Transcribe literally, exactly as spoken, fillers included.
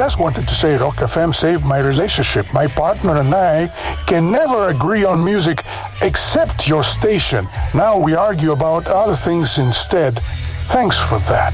just wanted to say Rock F M saved my relationship. My partner and I can never agree on music except your station. Now we argue about other things instead. Thanks for that.